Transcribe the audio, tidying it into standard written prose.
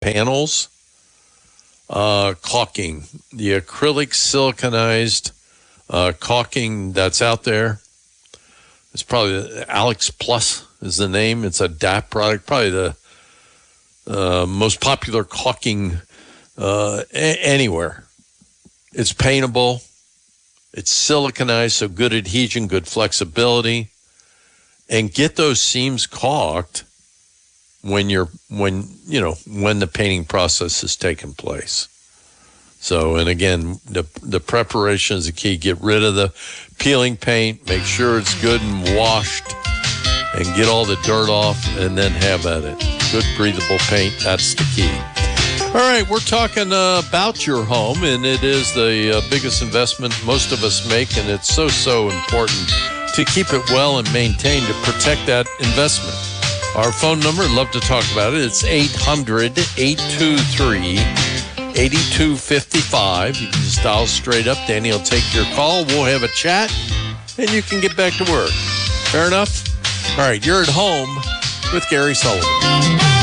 panels, caulking, the acrylic siliconized caulking that's out there. It's probably Alex Plus is the name. It's a DAP product, probably the most popular caulking anywhere. It's paintable. It's siliconized, so good adhesion, good flexibility. And get those seams caulked when the painting process is taking place. So, and again, the preparation is the key. Get rid of the peeling paint, make sure it's good and washed, and get all the dirt off, and then have at it. Good breathable paint, that's the key. All right, we're talking about your home, and it is the biggest investment most of us make, and it's so important to keep it well and maintained, to protect that investment. Our phone number, love to talk about it. It's 800-823-8255. You can just dial straight up. Danny will take your call. We'll have a chat, and you can get back to work. Fair enough? All right, you're at home with Gary Sullivan.